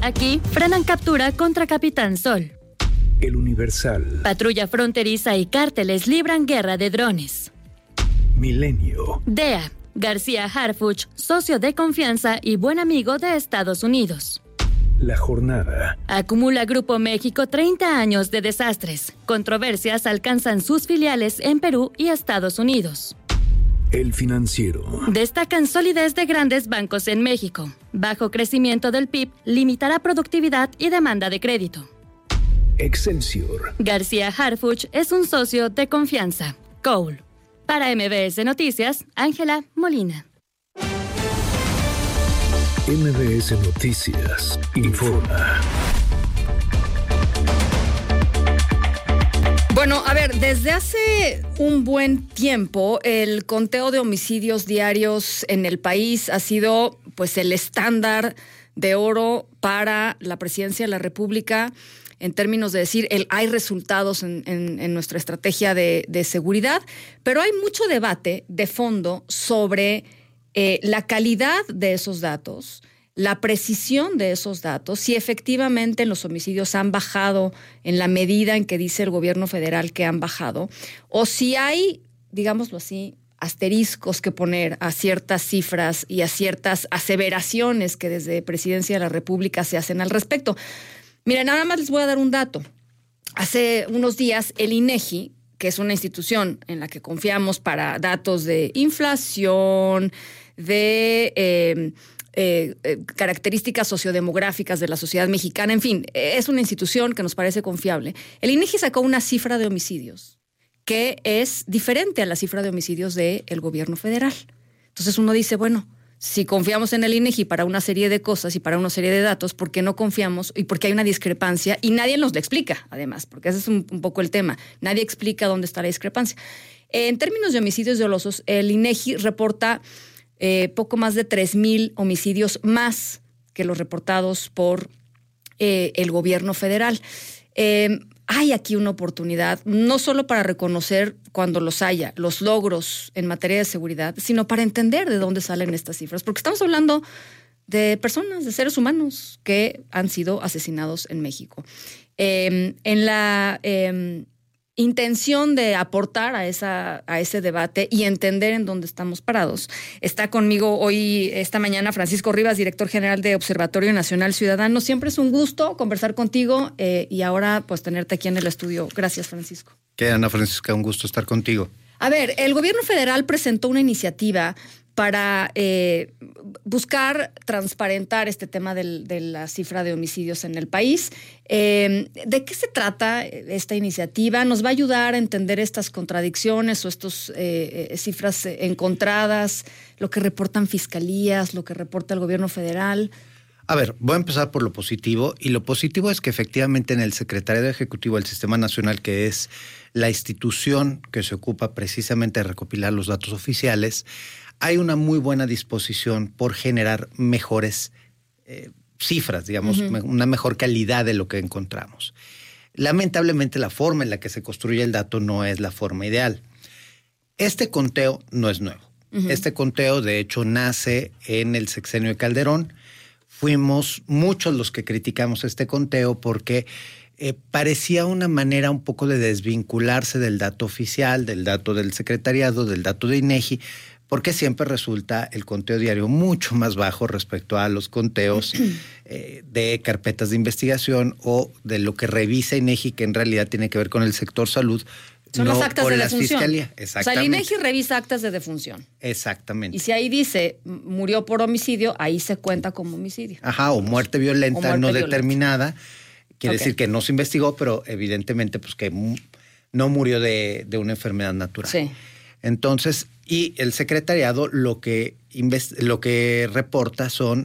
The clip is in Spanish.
Aquí frenan captura contra Capitán Sol. El Universal. Patrulla fronteriza y cárteles libran guerra de drones. Milenio. DEA. García Harfuch, socio de confianza y buen amigo de Estados Unidos. La Jornada. Acumula Grupo México 30 años de desastres. Controversias alcanzan sus filiales en Perú y Estados Unidos. El Financiero. Destacan solidez de grandes bancos en México. Bajo crecimiento del PIB limitará productividad y demanda de crédito. Excelsior. García Harfuch es un socio de confianza. Cole. Para MBS Noticias, Ángela Molina. MBS Noticias informa. Bueno, a ver, desde hace un buen tiempo el conteo de homicidios diarios en el país ha sido pues el estándar de oro para la presidencia de la República en términos de decir, hay resultados en nuestra estrategia de seguridad, pero hay mucho debate de fondo sobre la calidad de esos datos, la precisión de esos datos, si efectivamente los homicidios han bajado en la medida en que dice el gobierno federal que han bajado, o si hay, digámoslo así, asteriscos que poner a ciertas cifras y a ciertas aseveraciones que desde Presidencia de la República se hacen al respecto. Miren, nada más les voy a dar un dato. Hace unos días el INEGI, que es una institución en la que confiamos para datos de inflación, de características sociodemográficas de la sociedad mexicana, en fin, es una institución que nos parece confiable. El INEGI sacó una cifra de homicidios que es diferente a la cifra de homicidios del gobierno federal. Entonces uno dice, bueno, si confiamos en el INEGI para una serie de cosas y para una serie de datos, ¿por qué no confiamos? Y porque hay una discrepancia y nadie nos lo explica, además, porque ese es un poco el tema. Nadie explica dónde está la discrepancia. En términos de homicidios dolosos, el INEGI reporta poco más de 3,000 homicidios más que los reportados por el gobierno federal. Hay aquí una oportunidad, no solo para reconocer cuando los haya, los logros en materia de seguridad, sino para entender de dónde salen estas cifras, porque estamos hablando de personas, de seres humanos que han sido asesinados en México. En la intención de aportar a ese debate y entender en dónde estamos parados, está conmigo hoy, esta mañana, Francisco Rivas, director general de Observatorio Nacional Ciudadano. Siempre es un gusto conversar contigo y ahora pues tenerte aquí en el estudio. Gracias, Francisco. ¿Qué, Ana Francisca? Un gusto estar contigo. A ver, el gobierno federal presentó una iniciativa para buscar transparentar este tema de la cifra de homicidios en el país. ¿De qué se trata esta iniciativa? ¿Nos va a ayudar a entender estas contradicciones o estas cifras encontradas, lo que reportan fiscalías, lo que reporta el gobierno federal? A ver, voy a empezar por lo positivo, y lo positivo es que efectivamente en el Secretariado Ejecutivo del Sistema Nacional, que es la institución que se ocupa precisamente de recopilar los datos oficiales, hay una muy buena disposición por generar mejores cifras, digamos, una mejor calidad de lo que encontramos. Lamentablemente la forma en la que se construye el dato no es la forma ideal. Este conteo no es nuevo. Este conteo, de hecho, nace en el sexenio de Calderón. Fuimos muchos los que criticamos este conteo porque parecía una manera un poco de desvincularse del dato oficial, del dato del secretariado, del dato de INEGI, porque siempre resulta el conteo diario mucho más bajo respecto a los conteos de carpetas de investigación o de lo que revisa INEGI, que en realidad tiene que ver con el sector salud. Son no las actas con de las defunción. Fiscalías. Exactamente. O sea, el INEGI revisa actas de defunción. Exactamente. Y si ahí dice murió por homicidio, ahí se cuenta como homicidio. Ajá, o muerte violenta O muerte no violenta. determinada. Quiere decir que no se investigó, pero evidentemente pues que no murió de una enfermedad natural. Sí. Entonces, y el secretariado lo que reporta son